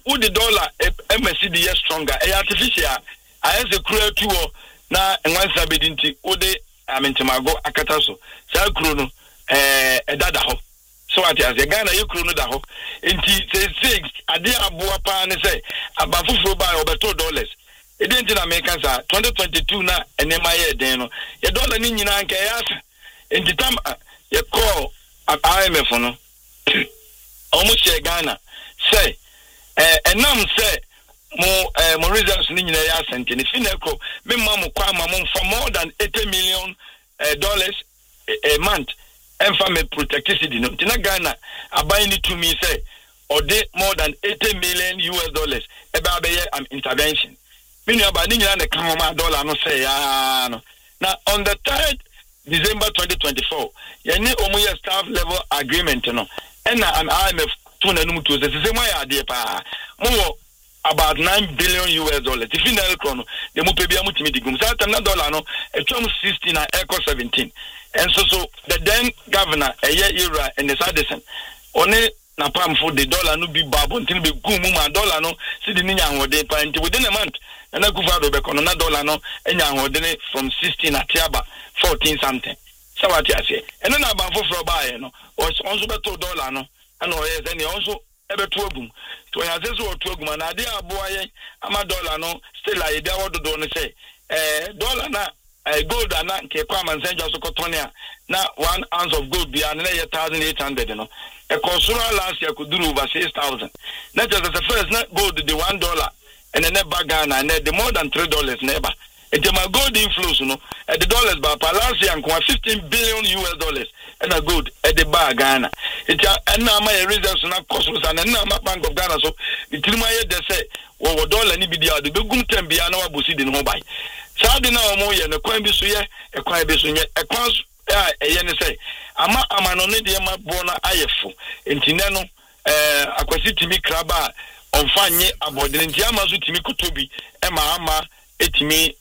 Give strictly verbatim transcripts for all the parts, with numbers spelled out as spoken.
would the dollar M S C D S stronger e artificial I say cruel to na enwansa bedinti ode amentimago akata so sa kru no eh edada ho so ati as Ghana ye kru no da ho enti say six ade aboa pa ne say abafufuro ba obeto dollars e denti na American sa twenty twenty-two na enema ye den no ye dollar ni nyina nka ya asa enti tam ye call I M F no omo share Ghana say eh enam say mo eh mo results ni nyina ya asante ni fineko me ma mo kwa ma mo for more than eighty million uh, dollars a, a month and for me protecticity no tina Ghana abai ni to me say or de more than eighty million U S dollars e ba be am intervention me no ba ni nyina na kan ma dollar no say ya no now on the third December twenty twenty-four ya ni omo ye staff level agreement no and an I M F to na num to say say mo ya de pa mo about nine billion U S dollars. If you know chrono, the mupebia mutimi digum. So that na dollar no, a term sixteen and echo seventeen. And so so the then governor a year era and the Sadison only na pam for the dollar no be babo until be gumu ma dollar no see the ninya hode pa until within a month. And na kufa do be kono na dollar no enya hode from sixteen at tiaba fourteen something. So what you say? And then about for buy no or also beto dollar no and or yes and also ebe tuogum to ya zezo tuogum na ade aboaye ama dollar no still aye dia wododo no say eh dollar na eh gold na nke kwa manzenjo so kotonia na one ounce of gold bia na one thousand eight hundred no e consura last year could do over six thousand na just the first na gold the one dollar and then back Ghana and the more than three dollars neighbor it my gold inflows no at the dollars ba last year and fifteen billion U S dollars and a good at the bar Ghana it and now my reserves na cost and now my Bank of Ghana so it my they say well dollar ni bi dia the begum tem bia na wabosi de no buy saudi na omo ye na kwan bi so ye e kwan bi so ye e kwan e ye ne say ama ama no ne de ma bo na ayefo entine no eh akwasi timi kraba onfanye abodin nti ama so timi kotobi e ma ama etimi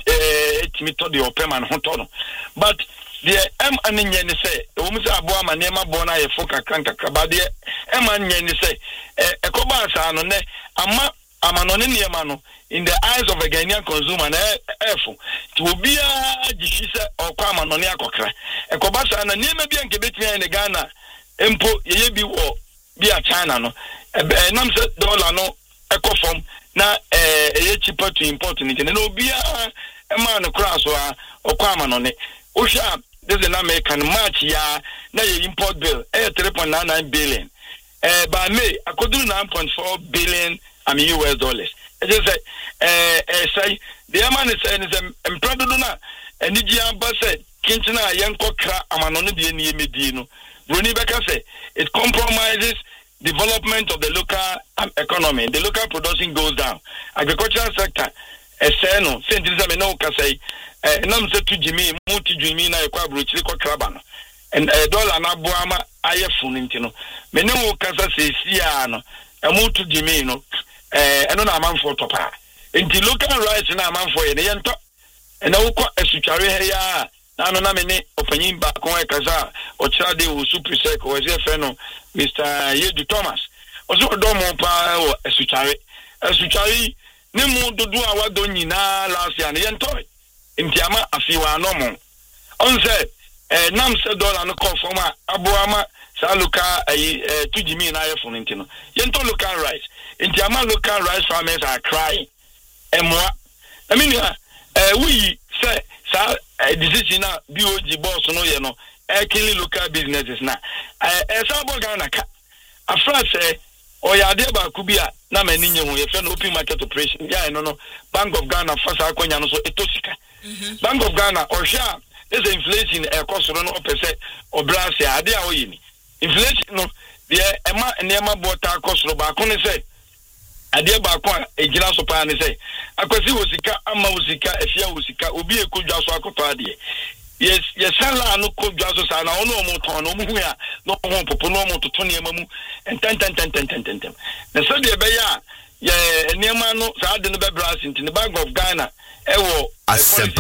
etimi to the opeman hotono but the em anenye ne say o mu say abo ama ne ma bo na ye fo kakran kakaba de em anenye ne say e koba asa no ne ama ama no ne ne ma no in the eyes of a Ghanaian consumer na efo to obia gishi say okwa ama no ne akokra e koba sa na ne ma bia nke betimi ne Ghana empo ye bi wo bia China no e nam say dollar no ekofom na eh eh cheaper to import ni na obia e ma no cross wa okwa no ne o sha this is an American match ya na your import bill eh three point nine nine billion eh by May according nine point four billion I mean U S dollars it just say eh eh say the man is saying is em prado na eniji amba say kinchina yenko kra amano no de ni emedi no Bruni Beka say it compromises development of the local um, economy. The local production goes down. Agricultural sector, a seno, Saint Elizabeth no say, nam se to Jimmy, multi Jimmy na kwa bruchili kwa krabano. And a dollar na buama aye funintino. Menu kasa se siano, a multi Jimmy no, eh, and no man for topa. In the local rights na man for a yento, and no kwa a suchari ya. Ano na mene opanyin ba kon e kaza o chade wo super sec o ze feno Mister Yedu Thomas ozo do mo pa o esuchare esuchare ne mu dodo a wado nyina last year ne yento ntiama afiwa no mo on say eh nam se dollar no confirm aboama sa local eh tujimi na ye fun ntino yento local rice ntiama local rice farmers are crying emwa I mean eh we say sa a decision na B O G boss no ye no e killing local businesses na eh sabo Ghana ka afra say o ya de ba ku bia na mani nye ho ye fe no open market operation ya no no Bank of Ghana fasa akonya no so etosika Bank of Ghana o sha this inflation e kosoro no opese obrase ade a oyini inflation no de e ma ne ma bota kosoro ba ko ne say ade ba ko ejina so pa ne say akwasi wosika ama wosika efia wosika obi ekodwa so akoto ade yes yes sala no kodwa so sa na ono mo ton no mu hu ya no ho popo no mo toto ne mamu enten ten ten ten ten ten na so de be ya ye ne ma no sa ade no be brass into the Bank of Ghana e wo